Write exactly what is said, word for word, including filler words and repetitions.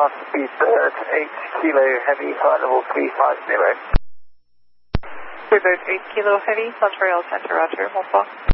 Master Speedbird eight Kilo Heavy, flight level three five zero. Speedbird eight Kilo Heavy, Montreal Center, Roger, bonsoir.